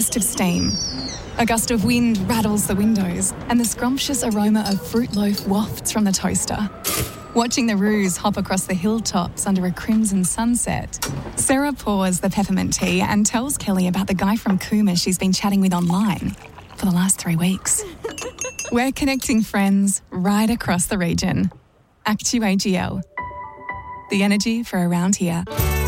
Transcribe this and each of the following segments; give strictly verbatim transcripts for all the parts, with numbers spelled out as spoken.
Gust of steam. A gust of wind rattles the windows and the scrumptious aroma of fruit loaf wafts from the toaster. Watching the roos hop across the hilltops under a crimson sunset, Sarah pours the peppermint tea and tells Kelly about the guy from Cooma she's been chatting with online for the last three weeks. We're connecting friends right across the region. Actu A G L. The energy for around here.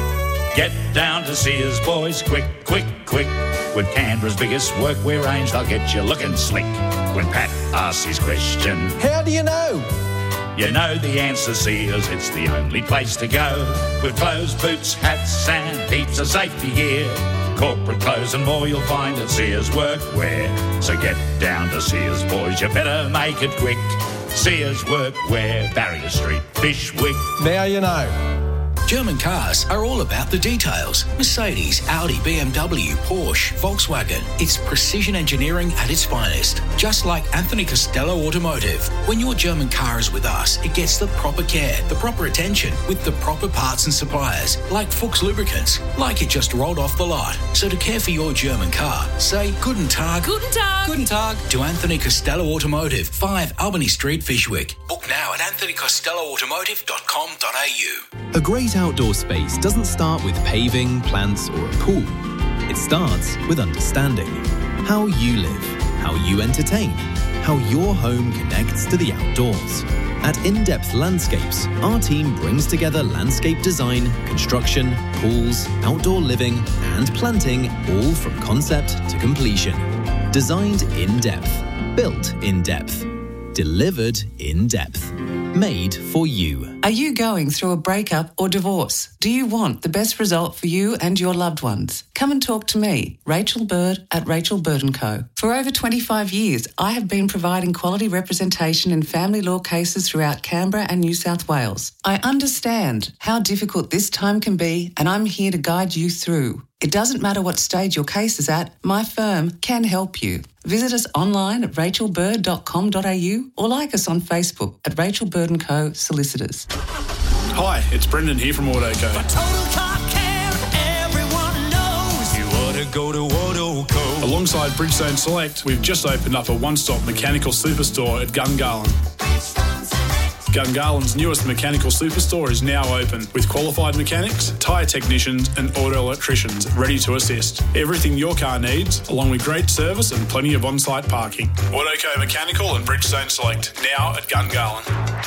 Get down to Sears, boys, quick, quick, quick. With Canberra's biggest workwear range, they'll get you looking slick. When Pat asks his question, how do you know? You know the answer, Sears, it's the only place to go. With clothes, boots, hats and heaps of safety gear. Corporate clothes and more you'll find at Sears Workwear. So get down to Sears, boys, you better make it quick. Sears Workwear, Barrier Street, Fishwick. Now you know. German cars are all about the details. Mercedes, Audi, B M W, Porsche, Volkswagen. It's precision engineering at its finest. Just like Anthony Costello Automotive. When your German car is with us, it gets the proper care, the proper attention, with the proper parts and suppliers. Like Fuchs Lubricants, like it just rolled off the lot. So to care for your German car, say Guten Tag. Guten Tag. Guten Tag to Anthony Costello Automotive, five Albany Street, Fishwick. Book now at anthony costello automotive dot com dot a u. A great outdoor space doesn't start with paving, plants or a pool. It starts with understanding how you live, how you entertain, how your home connects to the outdoors. At In-Depth Landscapes, our team brings together landscape design, construction, pools, outdoor living and planting, all from concept to completion. Designed in depth, built in depth, delivered in depth. Made for you. Are you going through a breakup or divorce? Do you want the best result for you and your loved ones? Come and talk to me, Rachel Bird at Rachel Bird and Co. For over twenty-five years, I have been providing quality representation in family law cases throughout Canberra and New South Wales. I understand how difficult this time can be, and I'm here to guide you through. It doesn't matter what stage your case is at, my firm can help you. Visit us online at rachel bird dot com dot a u or like us on Facebook at Rachel Bird and Co. Solicitors. Hi, it's Brendan here from Autoco. For total car care, everyone knows you ought to go to Autoco. Alongside Bridgestone Select, we've just opened up a one-stop mechanical superstore at Gungahlin. Gungahlин's newest mechanical superstore is now open with qualified mechanics, tyre technicians and auto electricians ready to assist. Everything your car needs, along with great service and plenty of on-site parking. Autoco Mechanical and Bridgestone Select, now at Gungahlin.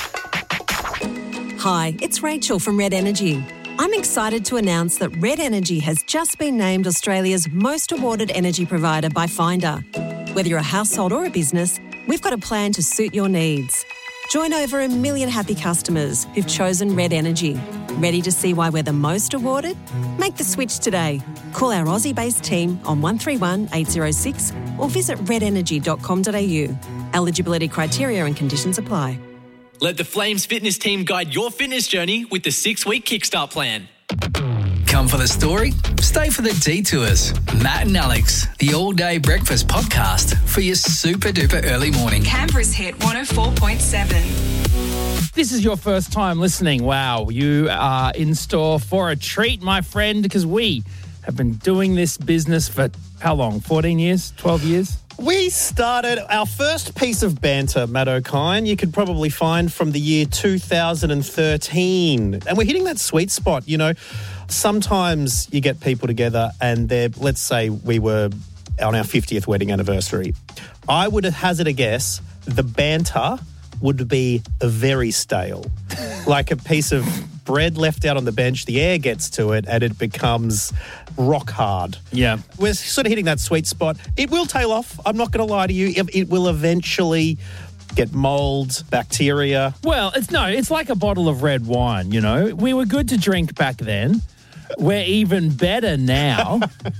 Hi, it's Rachel from Red Energy. I'm excited to announce that Red Energy has just been named Australia's most awarded energy provider by Finder. Whether you're a household or a business, we've got a plan to suit your needs. Join over a million happy customers who've chosen Red Energy. Ready to see why we're the most awarded? Make the switch today. Call our Aussie-based team on one three one, eight zero six or visit red energy dot com dot a u. Eligibility criteria and conditions apply. Let the Flames fitness team guide your fitness journey with the six-week Kickstart plan. Come for the story, stay for the detours. Matt and Alex, the all-day breakfast podcast for your super-duper early morning. Canberra's hit one oh four point seven. This is your first time listening. Wow, you are in store for a treat, my friend, because we have been doing this business for how long? fourteen years? twelve years? We started our first piece of banter, Matt O'Kine, you could probably find from the year two thousand thirteen. And we're hitting that sweet spot, you know. Sometimes you get people together and they're, let's say we were on our fiftieth wedding anniversary. I would hazard a guess, the banter would be very stale. Like a piece of bread left out on the bench, the air gets to it and it becomes rock hard. Yeah. We're sort of hitting that sweet spot. It will tail off. I'm not going to lie to you. It, it will eventually get mold, bacteria. Well, it's no, it's like a bottle of red wine, you know. We were good to drink back then. We're even better now.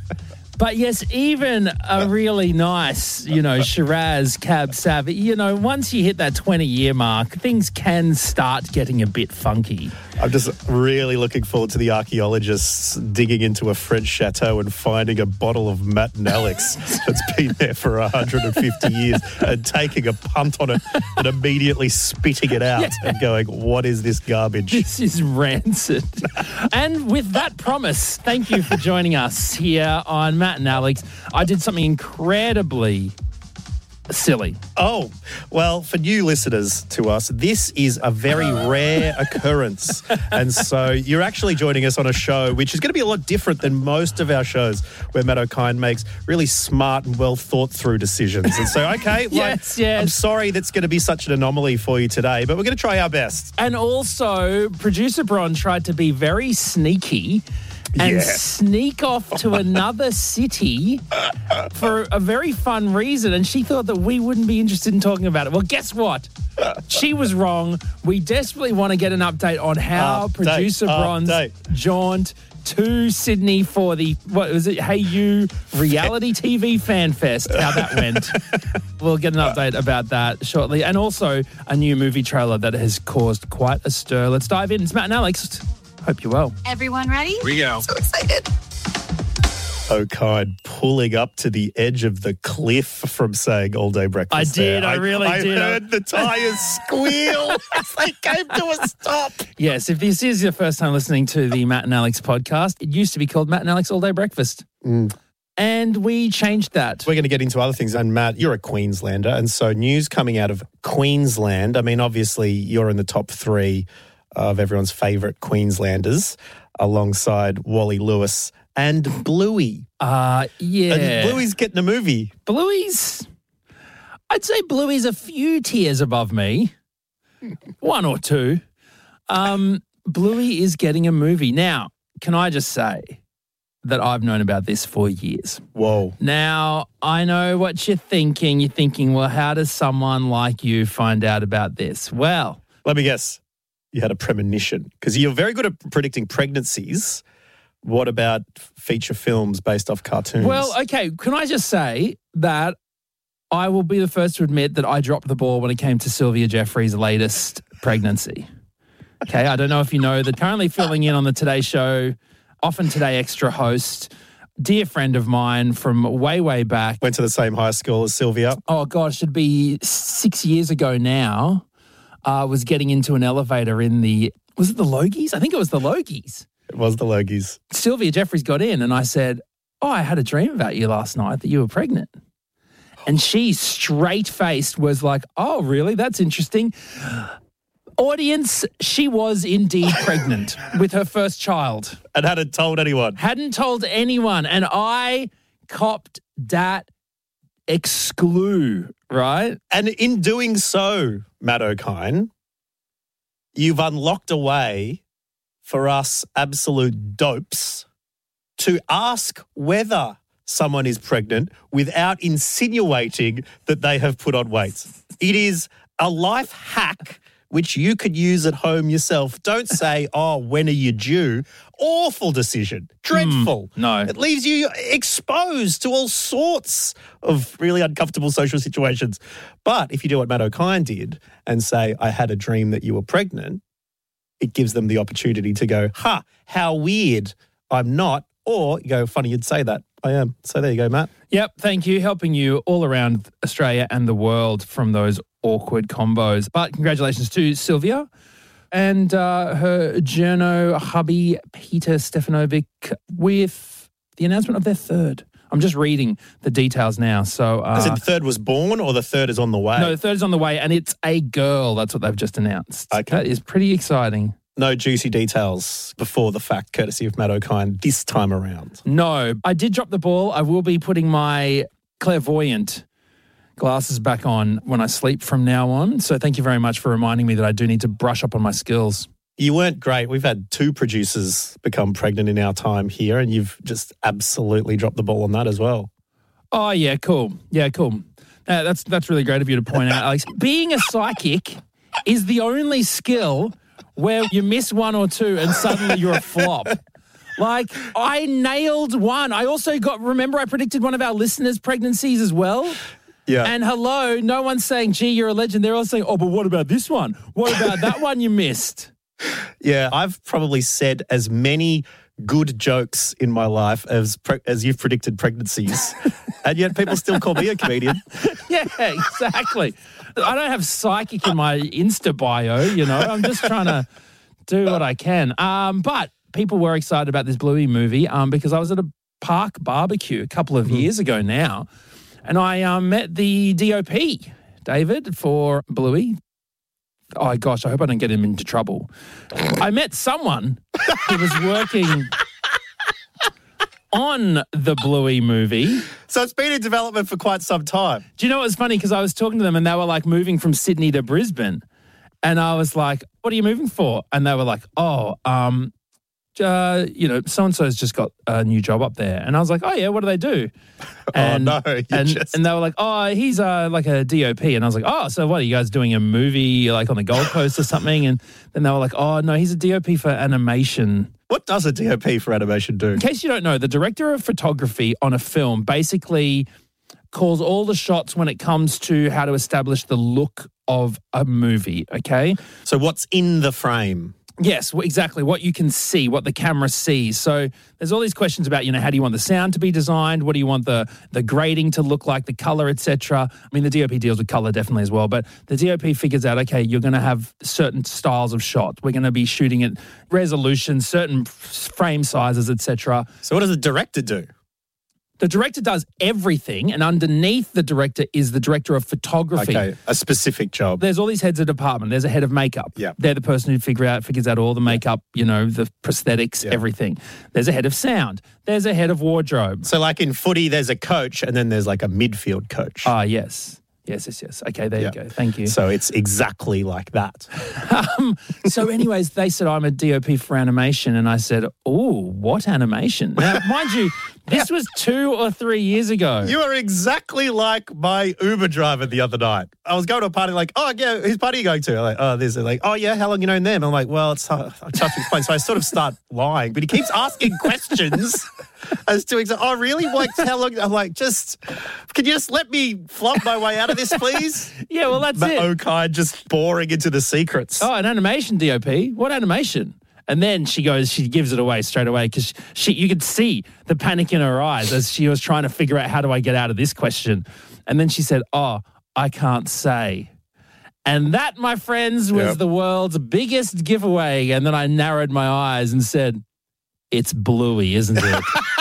But yes, even a really nice, you know, Shiraz, Cab Sav, you know, once you hit that twenty-year mark, things can start getting a bit funky. I'm just really looking forward to the archaeologists digging into a French chateau and finding a bottle of Matt and Alex that's been there for one hundred fifty years and taking a punt on it and immediately spitting it out yeah. and going, what is this garbage? This is rancid. And with that promise, thank you for joining us here on Matt Matt and Alex. I did something incredibly silly. Oh, well, for new listeners to us, this is a very rare occurrence. And so you're actually joining us on a show which is going to be a lot different than most of our shows where Matt O'Kine makes really smart and well thought through decisions. And so, okay, yes, like, yes. I'm sorry that's going to be such an anomaly for you today, but we're going to try our best. And also, producer Bron tried to be very sneaky and Yeah. sneak off to another city for a very fun reason. And she thought that we wouldn't be interested in talking about it. Well, guess what? She was wrong. We desperately want to get an update on how Update, producer Bron's update. jaunt to Sydney for the, what was it, Hey You Reality T V Fan Fest, how that went. We'll get an update about that shortly. And also a new movie trailer that has caused quite a stir. Let's dive in. It's Matt and Alex. Hope you're well. Everyone ready? We go. So excited. O'Kine pulling up to the edge of the cliff from saying all day breakfast. I did, there. I really I did. heard the tyres squeal as they came to a stop. Yes, if this is your first time listening to the Matt and Alex podcast, it used to be called Matt and Alex All Day Breakfast. Mm. And we changed that. We're going to get into other things. And Matt, you're a Queenslander. And so news coming out of Queensland, I mean, obviously you're in the top three of everyone's favourite Queenslanders alongside Wally Lewis and Bluey. Uh, yeah. And Bluey's getting a movie. Bluey's, I'd say Bluey's a few tiers above me. One or two. Um, Bluey is getting a movie. Now, can I just say that I've known about this for years. Whoa. Now, I know what you're thinking. You're thinking, well, how does someone like you find out about this? Well, let me guess. You had a premonition because you're very good at predicting pregnancies. What about feature films based off cartoons? Well, okay. Can I just say that I will be the first to admit that I dropped the ball when it came to Sylvia Jeffrey's latest pregnancy. Okay. I don't know if you know that currently filling in on the Today Show, often Today Extra host, dear friend of mine from way, way back. Went to the same high school as Sylvia. Oh, gosh, it'd be six years ago now. Uh, was getting into an elevator in the, was it the Logies? I think it was the Logies. It was the Logies. Sylvia Jeffreys got in and I said, oh, I had a dream about you last night that you were pregnant. And she straight-faced was like, oh, really? That's interesting. Audience, she was indeed pregnant with her first child. And hadn't told anyone. Hadn't told anyone. And I copped that exclu, right? And in doing so, Matt O'Kine, you've unlocked a way for us absolute dopes to ask whether someone is pregnant without insinuating that they have put on weight. It is a life hack which you could use at home yourself. Don't say, oh, when are you due? Awful decision. Dreadful. Mm, no. It leaves you exposed to all sorts of really uncomfortable social situations. But if you do what Matt O'Kine did and say, I had a dream that you were pregnant, it gives them the opportunity to go, ha, how weird. I'm not. Or you go, funny you'd say that. I am. So there you go, Matt. Yep, thank you. Helping you all around Australia and the world from those awkward combos. But congratulations to Sylvia and uh, her journo hubby, Peter Stefanovic, with the announcement of their third. I'm just reading the details now. So, uh, As in the third was born or the third is on the way? No, the third is on the way and it's a girl. That's what they've just announced. Okay. That is pretty exciting. No juicy details before the fact, courtesy of Matt O'Kine this time around. No, I did drop the ball. I will be putting my clairvoyant glasses back on when I sleep from now on. So thank you very much for reminding me that I do need to brush up on my skills. You weren't great. We've had two producers become pregnant in our time here, and you've just absolutely dropped the ball on that as well. Oh, yeah, cool. Yeah, cool. Uh, that's, that's really great of you to point out, Alex. Being a psychic is the only skill where you miss one or two and suddenly you're a flop. Like, I nailed one. I also got, remember I predicted one of our listeners' pregnancies as well? Yeah. And hello, no one's saying, gee, you're a legend. They're all saying, oh, but what about this one? What about that one you missed? Yeah, I've probably said as many good jokes in my life as pre- as you've predicted pregnancies, and yet people still call me a comedian. Yeah, exactly. I don't have psychic in my Insta bio, you know. I'm just trying to do what I can. Um, but people were excited about this Bluey movie um, because I was at a Park Barbecue a couple of years ago now, and I um, met the D O P, David, for Bluey. Oh, gosh, I hope I don't get him into trouble. I met someone who was working on the Bluey movie. So it's been in development for quite some time. Do you know what was funny? Because I was talking to them and they were like moving from Sydney to Brisbane. And I was like, what are you moving for? And they were like, oh, um, uh, you know, so-and-so's just got a new job up there. And I was like, oh, yeah, what do they do? And, oh, no. You and, just... and they were like, oh, he's uh, like a D O P. And I was like, oh, so what, are you guys doing a movie like on the Gold Coast or something? And then they were like, oh, no, he's a D O P for animation. What does a D O P for animation do? In case you don't know, the director of photography on a film basically calls all the shots when it comes to how to establish the look of a movie, okay? So what's in the frame? Yes, well, exactly. What you can see, what the camera sees. So there's all these questions about, you know, how do you want the sound to be designed? What do you want the the grading to look like, the color, et cetera? I mean, the D O P deals with color definitely as well, but the D O P figures out, okay, you're going to have certain styles of shot. We're going to be shooting at resolution, certain frame sizes, et cetera. So what does the director do? The director does everything, and underneath the director is the director of photography. Okay, a specific job. There's all these heads of department. There's a head of makeup. Yeah. They're the person who figure out figures out all the makeup, you know, the prosthetics, Yeah. everything. There's a head of sound. There's a head of wardrobe. So like in footy, there's a coach and then there's like a midfield coach. Ah, yes. Yes, yes, yes. Okay, there Yeah. you go. Thank you. So it's exactly like that. Um, so anyways, they said, I'm a D O P for animation. And I said, oh, what animation? Now, mind you, this was two or three years ago. You are exactly like my Uber driver the other night. I was going to a party like, oh, yeah, whose party are you going to? I'm like, oh, this. They're like, oh, yeah, how long you known them? I'm like, well, it's uh, tough to explain. So I sort of start lying, but he keeps asking questions as to, exa- oh, really? Like, how long? I'm like, just, can you just let me flub my way out of this, please? Yeah, well, that's Matt it. O'Kine just boring into the secrets. Oh, an animation D O P? What animation? And then she goes, she gives it away straight away because she, you could see the panic in her eyes as she was trying to figure out how do I get out of this question. And then she said, oh, I can't say. And that, my friends, was Yep. the world's biggest giveaway. And then I narrowed my eyes and said, it's Bluey, isn't it?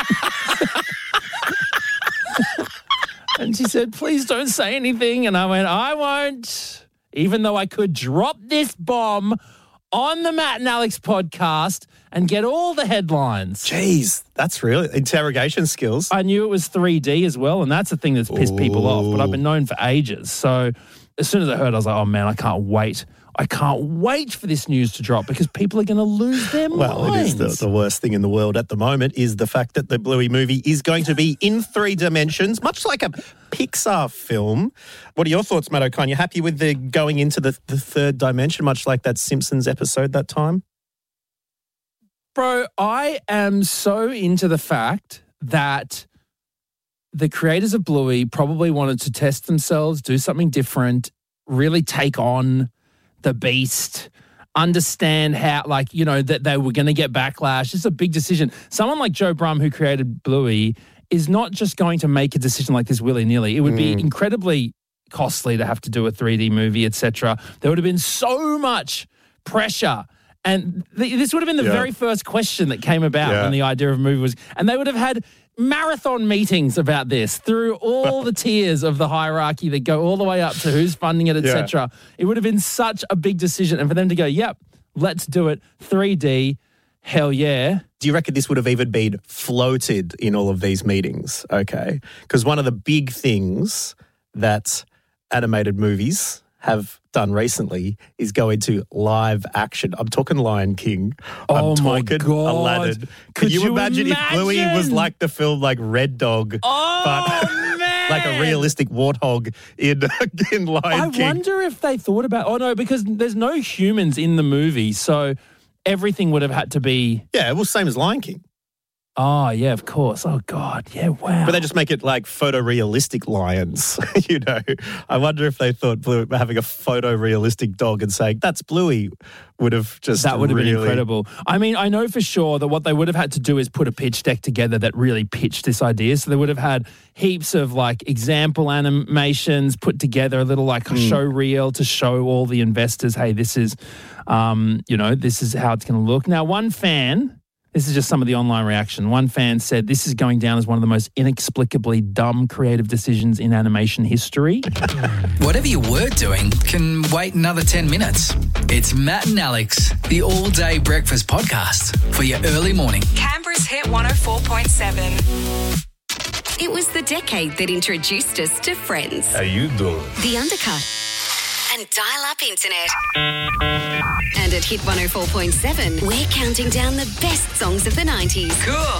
And she said, please don't say anything. And I went, I won't. Even though I could drop this bomb on the Matt and Alex podcast and get all the headlines. Jeez, that's real interrogation skills. I knew it was three D as well, and that's the thing that's pissed people off, but I've been known for ages. So as soon as I heard, I was like, oh, man, I can't wait. I can't wait for this news to drop because people are going to lose their Well, minds. it is the, the worst thing in the world at the moment is the fact that the Bluey movie is going to be in three dimensions, much like a Pixar film. What are your thoughts, Matt O'Kine? You happy with the going into the, the third dimension, much like that Simpsons episode that time? Bro, I am so into the fact that the creators of Bluey probably wanted to test themselves, do something different, really take on the beast, understand how, like, you know, that they were going to get backlash. It's a big decision. Someone like Joe Brumm, who created Bluey, is not just going to make a decision like this willy-nilly. It would be incredibly costly to have to do a three D movie, et cetera. There would have been so much pressure. And th- this would have been the Yeah. very first question that came about Yeah. when the idea of a movie was, and they would have had marathon meetings about this through all the tiers of the hierarchy that go all the way up to who's funding it, et Yeah. cetera. It would have been such a big decision. And for them to go, yep, let's do it, three D, hell yeah. Do you reckon this would have even been floated in all of these meetings? Okay. Because one of the big things that animated movies have done recently is go into live action. I'm talking Lion King. Oh I'm my talking God. Aladdin. Could, Could you, you imagine, if Bluey was imagine? like the film like Red Dog, Oh, but man. like a realistic warthog in, in Lion I King? wonder if they thought about, oh no, because there's no humans in the movie. So everything would have had to be. Yeah, well, same as Lion King. Oh, yeah, of course. Oh, God. Yeah, wow. But they just make it like photorealistic lions, you know. I wonder if they thought Blue, having a photorealistic dog and saying, that's Bluey, would have just That would have really... been incredible. I mean, I know for sure that what they would have had to do is put a pitch deck together that really pitched this idea. So they would have had heaps of like example animations put together, a little like Mm. show reel to show all the investors, hey, this is, um, you know, this is how it's going to look. Now, one fan, This is just some of the online reaction. One fan said, this is going down as one of the most inexplicably dumb creative decisions in animation history. Whatever you were doing can wait another ten minutes. It's Matt and Alex, the all-day breakfast podcast for your early morning. Canberra's Hit one oh four point seven. It was the decade that introduced us to Friends, How you doing? The Undercut, and dial-up internet. And at Hit one oh four point seven, we're counting down the best songs of the nineties. Cool.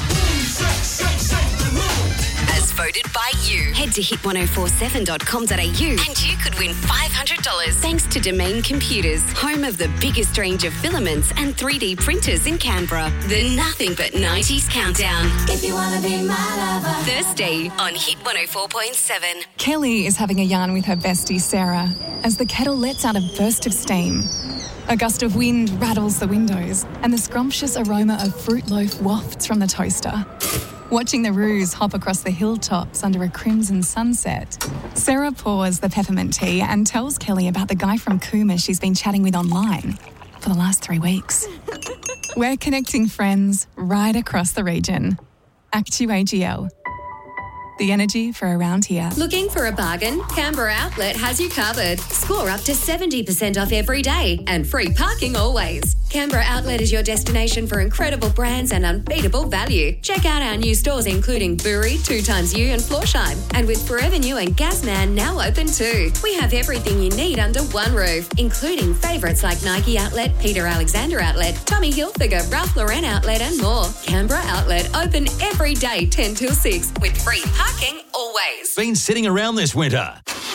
As voted by you. Head to hit ten forty-seven dot com dot a u and you could win five hundred dollars thanks to Domain Computers, home of the biggest range of filaments and three D printers in Canberra. The Nothing But nineties Countdown. If you want to be my lover. Thursday on Hit one oh four point seven. Kelly is having a yarn with her bestie Sarah as the kettle lets out a burst of steam. A gust of wind rattles the windows and the scrumptious aroma of fruit loaf wafts from the toaster. Watching the roos hop across the hilltops under a crimson sunset, Sarah pours the peppermint tea and tells Kelly about the guy from Cooma she's been chatting with online for the last three weeks. We're connecting friends right across the region. Actu A G L. The energy for around here. Looking for a bargain? Canberra Outlet has you covered. Score up to seventy percent off every day and free parking always. Canberra Outlet is your destination for incredible brands and unbeatable value. Check out our new stores including Bury, two times U and Florsheim. And with Forever New and Gasman now open too. We have everything you need under one roof, including favourites like Nike Outlet, Peter Alexander Outlet, Tommy Hilfiger, Ralph Lauren Outlet and more. Canberra Outlet open every day ten till six with free parking always. Been sitting around this winter?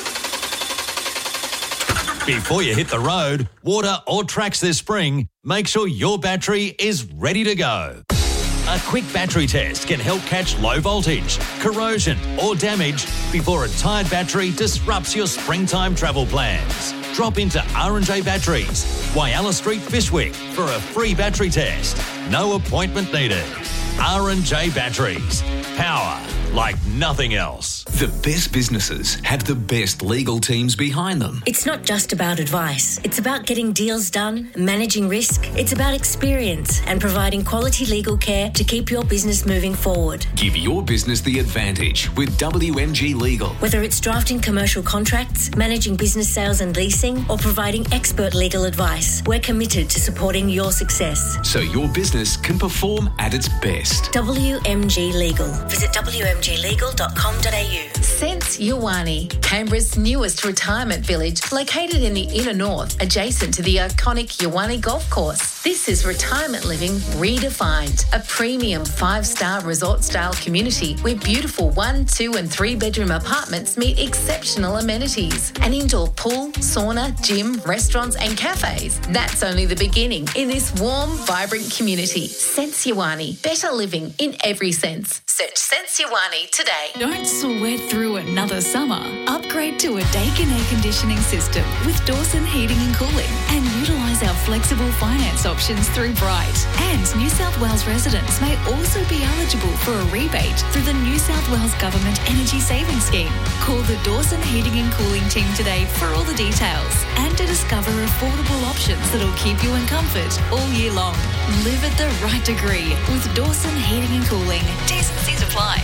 Before you hit the road, water or tracks this spring, make sure your battery is ready to go. A quick battery test can help catch low voltage, corrosion or damage before a tired battery disrupts your springtime travel plans. Drop into R and J Batteries, Whyalla Street, Fishwick for a free battery test. No appointment needed. R and J Batteries. Power like nothing else. The best businesses have the best legal teams behind them. It's not just about advice. It's about getting deals done, managing risk. It's about experience and providing quality legal care to keep your business moving forward. Give your business the advantage with W M G Legal. Whether it's drafting commercial contracts, managing business sales and leasing, or providing expert legal advice, we're committed to supporting your success. So your business can perform at its best. W M G Legal. Visit w m g legal dot com dot a u. Sense Yawani, Canberra's newest retirement village, located in the inner north, adjacent to the iconic Yawani Golf Course. This is retirement living redefined, a premium five-star resort-style community where beautiful one, two and three-bedroom apartments meet exceptional amenities. An indoor pool, sauna, gym, restaurants and cafes. That's only the beginning in this warm, vibrant community. Sense Yawani, better living in every sense. Search Sense Yawani today. Don't sweat through another summer. Upgrade to a Daikin air conditioning system with Dawson Heating and Cooling and utilise our flexible finance options through Bright. And New South Wales residents may also be eligible for a rebate through the New South Wales Government Energy Saving Scheme. Call the Dawson Heating and Cooling team today for all the details and to discover affordable options that'll keep you in comfort all year long. Live at the right degree with Dawson Heating and Cooling. T's and C's apply.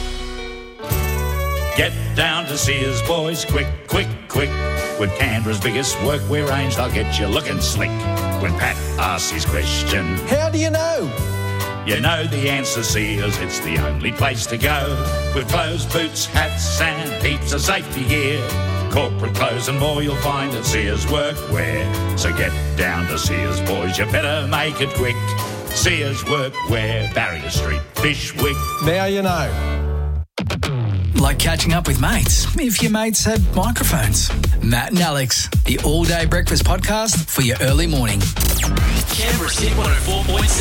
Get down to Sears, boys, quick, quick, quick. With Canberra's biggest workwear range, they'll get you looking slick. When Pat asks his question, how do you know? You know the answer, Sears, it's the only place to go. With clothes, boots, hats and heaps of safety gear. Corporate clothes and more you'll find at Sears Workwear. So get down to Sears, boys, you better make it quick. Sears Workwear, Barrier Street, Fishwick. Now you know. Like catching up with mates, if your mates had microphones. Matt and Alex, the all-day breakfast podcast for your early morning. Canberra's Hit one oh four point seven.